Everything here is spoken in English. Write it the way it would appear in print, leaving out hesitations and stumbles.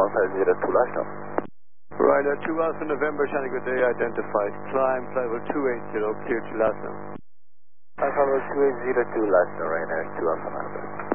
1502 last now. Ryder 2 Alpha November, Charlie, good day, identified. Climb level 280, clear to Lasno. Alpha 2802 last now, Ryder 2 Alpha November.